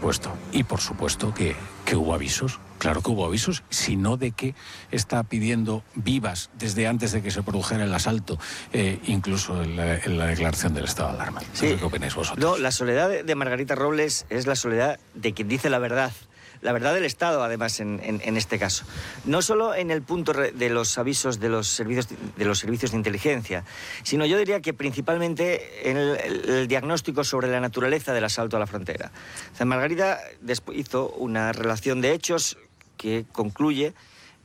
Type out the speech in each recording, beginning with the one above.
supuesto. Y por supuesto que hubo avisos. Claro que hubo avisos, sino de que está pidiendo vivas desde antes de que se produjera el asalto, incluso en la declaración del estado de alarma. Sí. No sé qué opináis vosotros. No, la soledad de Margarita Robles es la soledad de quien dice la verdad del Estado, además, en este caso. No solo en el punto de los avisos de los servicios de inteligencia, sino yo diría que principalmente en el diagnóstico sobre la naturaleza del asalto a la frontera. O sea, Margarita hizo una relación de hechos que concluye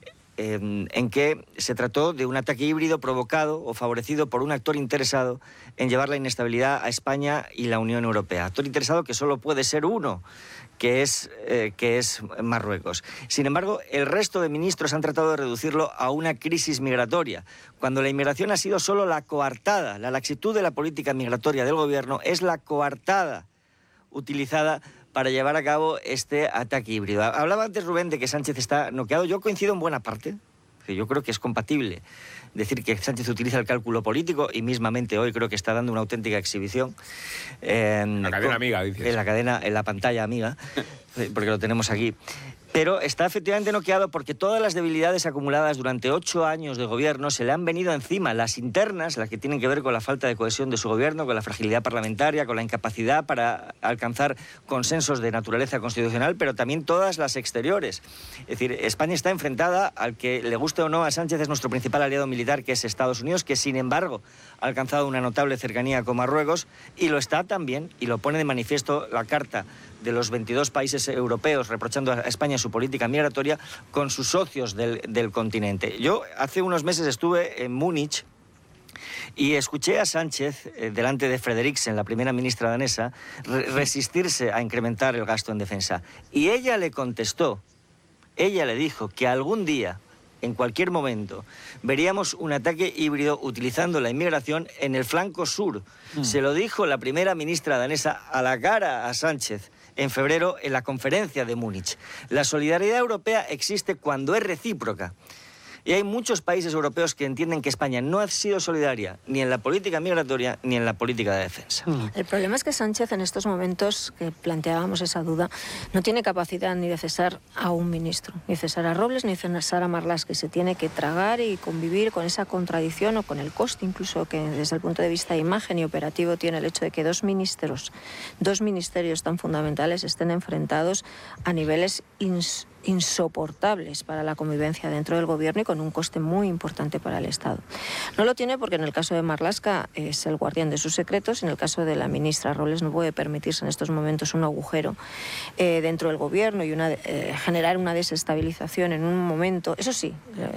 en que se trató de un ataque híbrido provocado o favorecido por un actor interesado en llevar la inestabilidad a España y la Unión Europea. Actor interesado que solo puede ser uno, que es Marruecos. Sin embargo, el resto de ministros han tratado de reducirlo a una crisis migratoria, cuando la inmigración ha sido solo la coartada. La laxitud de la política migratoria del gobierno es la coartada utilizada para llevar a cabo este ataque híbrido. Hablaba antes Rubén de que Sánchez está noqueado. Yo coincido en buena parte, que yo creo que es compatible decir que Sánchez utiliza el cálculo político, y mismamente hoy creo que está dando una auténtica exhibición. La cadena amiga, dices. En la pantalla amiga, porque lo tenemos aquí. Pero está efectivamente noqueado porque todas las debilidades acumuladas durante 8 años de gobierno se le han venido encima. Las internas, las que tienen que ver con la falta de cohesión de su gobierno, con la fragilidad parlamentaria, con la incapacidad para alcanzar consensos de naturaleza constitucional, pero también todas las exteriores. Es decir, España está enfrentada al que, le guste o no a Sánchez, es nuestro principal aliado militar, que es Estados Unidos, que sin embargo ha alcanzado una notable cercanía con Marruecos, y lo está también, y lo pone de manifiesto la carta de los 22 países europeos reprochando a España su política migratoria, con sus socios del continente. Yo hace unos meses estuve en Múnich y escuché a Sánchez, delante de Frederiksen, la primera ministra danesa, resistirse a incrementar el gasto en defensa. Y ella le contestó, ella le dijo que algún día, en cualquier momento, veríamos un ataque híbrido utilizando la inmigración en el flanco sur. Se lo dijo la primera ministra danesa a la cara a Sánchez en febrero en la conferencia de Múnich. La solidaridad europea existe cuando es recíproca. Y hay muchos países europeos que entienden que España no ha sido solidaria ni en la política migratoria ni en la política de defensa. El problema es que Sánchez, en estos momentos que planteábamos esa duda, no tiene capacidad ni de cesar a un ministro, ni cesar a Robles, ni cesar a Marlaska, que se tiene que tragar y convivir con esa contradicción o con el coste incluso que desde el punto de vista de imagen y operativo tiene el hecho de que dos ministerios tan fundamentales estén enfrentados a niveles insoportables para la convivencia dentro del gobierno y con un coste muy importante para el Estado. No lo tiene porque en el caso de Marlaska es el guardián de sus secretos, en el caso de la ministra Robles no puede permitirse en estos momentos un agujero dentro del gobierno y generar una desestabilización en un momento. Eso sí,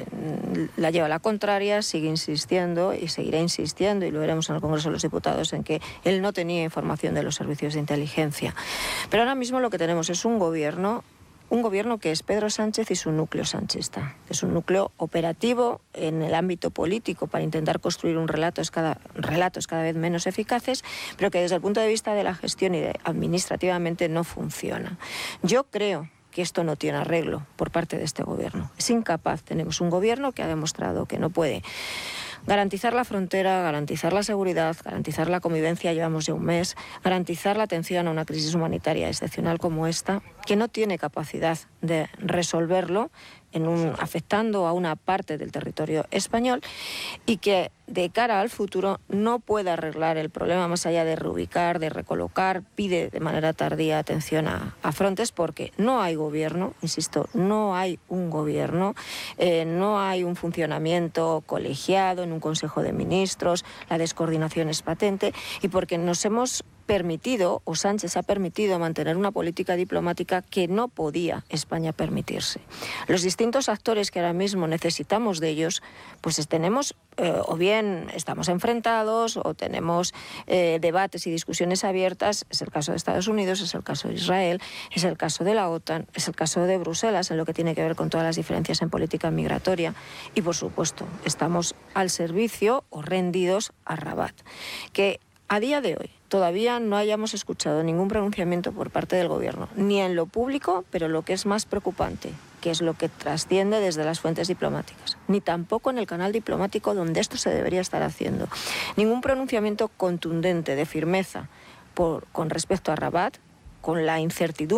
la lleva a la contraria, sigue insistiendo y seguirá insistiendo, y lo veremos en el Congreso de los Diputados, en que él no tenía información de los servicios de inteligencia. Pero ahora mismo lo que tenemos es un gobierno que es Pedro Sánchez y su núcleo sanchista. Es un núcleo operativo en el ámbito político para intentar construir relatos cada vez menos eficaces, pero que desde el punto de vista de la gestión y administrativamente no funciona. Yo creo que esto no tiene arreglo por parte de este gobierno. Es incapaz. Tenemos un gobierno que ha demostrado que no puede garantizar la frontera, garantizar la seguridad, garantizar la convivencia, llevamos ya un mes, garantizar la atención a una crisis humanitaria excepcional como esta, que no tiene capacidad de resolverlo afectando a una parte del territorio español, y que de cara al futuro no puede arreglar el problema más allá de reubicar, de recolocar. Pide de manera tardía atención a frontes porque no hay gobierno, insisto, no hay un gobierno, no hay un funcionamiento colegiado en un Consejo de Ministros, la descoordinación es patente, y porque nos hemos permitido, o Sánchez ha permitido, mantener una política diplomática que no podía España permitirse. Los distintos actores que ahora mismo necesitamos de ellos, pues tenemos, o bien estamos enfrentados, o tenemos debates y discusiones abiertas. Es el caso de Estados Unidos, es el caso de Israel, es el caso de la OTAN, es el caso de Bruselas, en lo que tiene que ver con todas las diferencias en política migratoria. Y, por supuesto, estamos al servicio o rendidos a Rabat. Que a día de hoy todavía no hayamos escuchado ningún pronunciamiento por parte del gobierno, ni en lo público, pero lo que es más preocupante, que es lo que trasciende desde las fuentes diplomáticas, ni tampoco en el canal diplomático donde esto se debería estar haciendo. Ningún pronunciamiento contundente de firmeza con respecto a Rabat, con la incertidumbre